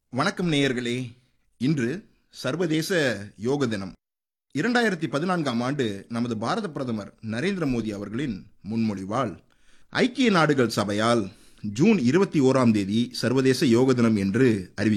வணக்கம் நேயர்களே. இன்று சர்வதேச யோக தினம். 2014ஆம் ஆண்டு நமது பாரத பிரதமர் நரேந்திர மோடி அவர்களின் முன்மொழிவால் ஐக்கிய நாடுகள் சபையால் ஜூன் 21ஆம் தேதி சர்வதேச யோக தினம் என்று அறிவிக்கப்பட்டது.